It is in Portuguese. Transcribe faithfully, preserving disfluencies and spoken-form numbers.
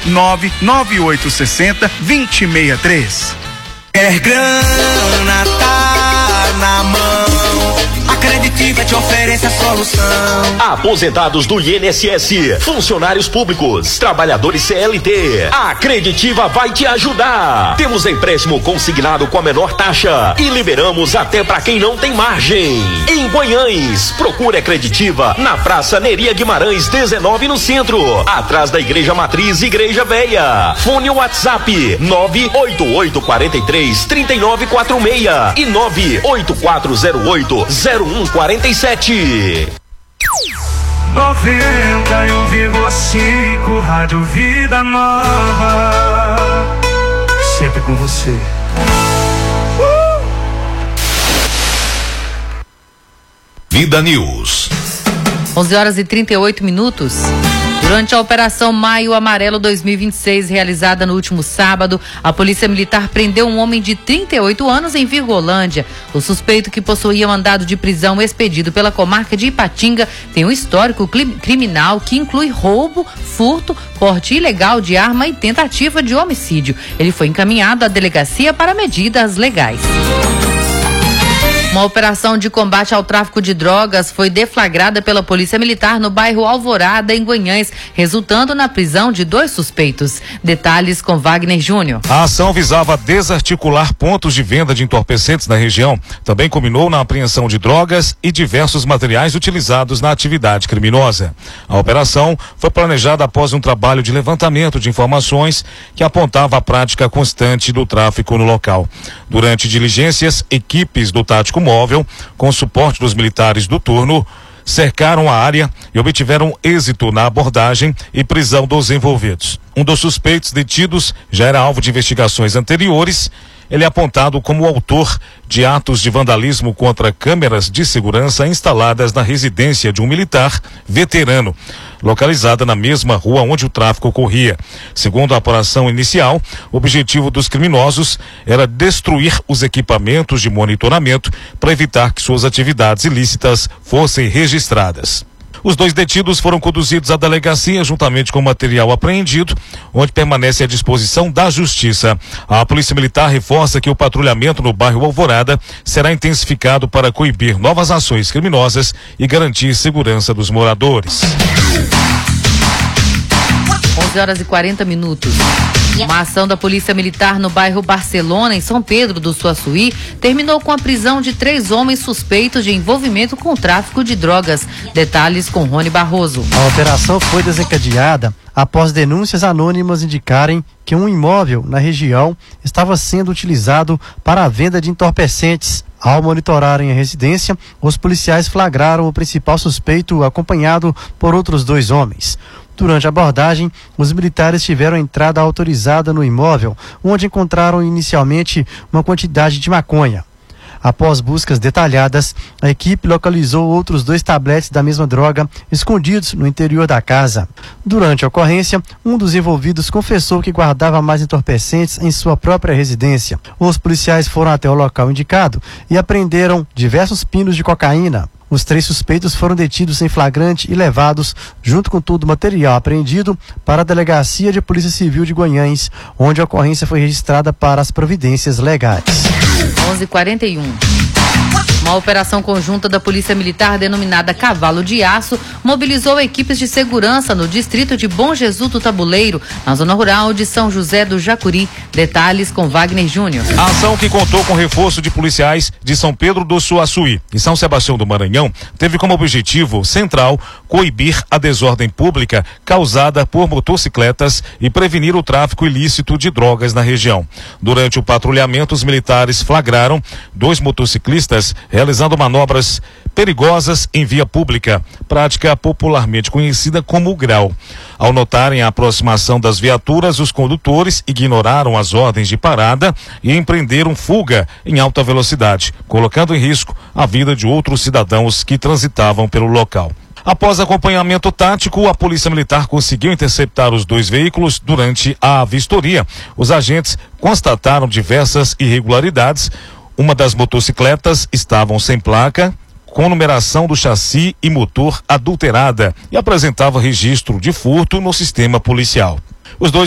nove nove oito seis zero, dois zero seis três. Quer grana, tá na mão. A Creditiva te oferece a solução. Aposentados do I N S S, funcionários públicos, trabalhadores C L T. A Creditiva vai te ajudar. Temos empréstimo consignado com a menor taxa e liberamos até para quem não tem margem. Em Guanhães, procure a Creditiva na Praça Neria Guimarães dezenove no centro, atrás da Igreja Matriz Igreja Véia. Fone WhatsApp nove oito oito quatro três, três nove quatro seis e nove oito quatro zero oito zero um quatro sete. noventa e um vírgula cinco Rádio Vida Nova, sempre com você. uh! Vida News. onze horas e trinta e oito minutos. Durante a Operação Maio Amarelo dois mil e vinte e seis, realizada no último sábado, a Polícia Militar prendeu um homem de trinta e oito anos em Virgolândia. O suspeito, que possuía mandado de prisão expedido pela comarca de Ipatinga, tem um histórico criminal que inclui roubo, furto, porte ilegal de arma e tentativa de homicídio. Ele foi encaminhado à delegacia para medidas legais. Uma operação de combate ao tráfico de drogas foi deflagrada pela Polícia Militar no bairro Alvorada, em Guanhães, resultando na prisão de dois suspeitos. Detalhes com Wagner Júnior. A ação visava desarticular pontos de venda de entorpecentes na região. Também culminou na apreensão de drogas e diversos materiais utilizados na atividade criminosa. A operação foi planejada após um trabalho de levantamento de informações que apontava a prática constante do tráfico no local. Durante diligências, equipes do Tático Móvel, com suporte dos militares do turno, cercaram a área e obtiveram êxito na abordagem e prisão dos envolvidos. Um dos suspeitos detidos já era alvo de investigações anteriores. Ele é apontado como o autor de atos de vandalismo contra câmeras de segurança instaladas na residência de um militar veterano, localizada na mesma rua onde o tráfico ocorria. Segundo a apuração inicial, o objetivo dos criminosos era destruir os equipamentos de monitoramento para evitar que suas atividades ilícitas fossem registradas. Os dois detidos foram conduzidos à delegacia juntamente com o material apreendido, onde permanece à disposição da Justiça. A Polícia Militar reforça que o patrulhamento no bairro Alvorada será intensificado para coibir novas ações criminosas e garantir segurança dos moradores. onze horas e quarenta minutos. Uma ação da Polícia Militar no bairro Barcelona, em São Pedro do Suaçuí, terminou com a prisão de três homens suspeitos de envolvimento com o tráfico de drogas. Detalhes com Rony Barroso. A operação foi desencadeada após denúncias anônimas indicarem que um imóvel na região estava sendo utilizado para a venda de entorpecentes. Ao monitorarem a residência, os policiais flagraram o principal suspeito, acompanhado por outros dois homens. Durante a abordagem, os militares tiveram entrada autorizada no imóvel, onde encontraram inicialmente uma quantidade de maconha. Após buscas detalhadas, a equipe localizou outros dois tabletes da mesma droga escondidos no interior da casa. Durante a ocorrência, um dos envolvidos confessou que guardava mais entorpecentes em sua própria residência. Os policiais foram até o local indicado e apreenderam diversos pinos de cocaína. Os três suspeitos foram detidos em flagrante e levados, junto com todo o material apreendido, para a Delegacia de Polícia Civil de Guanhães, onde a ocorrência foi registrada para as providências legais. onze e quarenta e um. Uma operação conjunta da Polícia Militar, denominada Cavalo de Aço, mobilizou equipes de segurança no distrito de Bom Jesus do Tabuleiro, na zona rural de São José do Jacuri. Detalhes com Wagner Júnior. A ação, que contou com reforço de policiais de São Pedro do Suaçuí e São Sebastião do Maranhão, teve como objetivo central coibir a desordem pública causada por motocicletas e prevenir o tráfico ilícito de drogas na região. Durante o patrulhamento, os militares flagraram dois motociclistas realizando manobras perigosas em via pública, prática popularmente conhecida como grau. Ao notarem a aproximação das viaturas, os condutores ignoraram as ordens de parada e empreenderam fuga em alta velocidade, colocando em risco a vida de outros cidadãos que transitavam pelo local. Após acompanhamento tático, a Polícia Militar conseguiu interceptar os dois veículos durante a vistoria. Os agentes constataram diversas irregularidades. Uma das motocicletas estavam sem placa, com numeração do chassi e motor adulterada, e apresentava registro de furto no sistema policial. Os dois